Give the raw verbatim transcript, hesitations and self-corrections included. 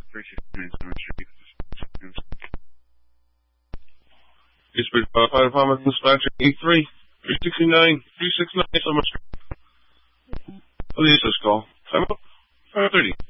three sixty-nine Summer Street. It's been Fire Department Dispatcher eight three three sixty-nine three sixty-nine Summer Street. Police this call. Time up. five thirty.